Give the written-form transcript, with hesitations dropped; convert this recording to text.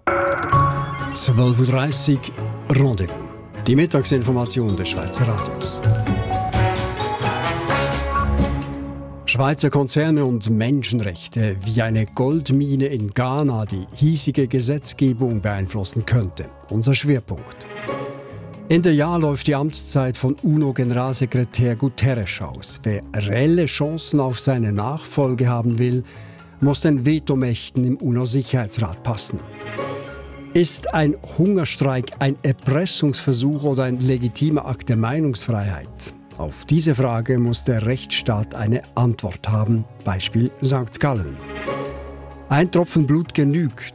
12.30 Uhr Rendezvous. Die Mittagsinformation des Schweizer Radios. Schweizer Konzerne und Menschenrechte, wie eine Goldmine in Ghana die hiesige Gesetzgebung beeinflussen könnte. Unser Schwerpunkt. Ende Jahr läuft die Amtszeit von UNO-Generalsekretär Guterres aus. Wer reelle Chancen auf seine Nachfolge haben will, muss den Vetomächten im UNO-Sicherheitsrat passen. Ist ein Hungerstreik ein Erpressungsversuch oder ein legitimer Akt der Meinungsfreiheit? Auf diese Frage muss der Rechtsstaat eine Antwort haben. Beispiel St. Gallen. Ein Tropfen Blut genügt,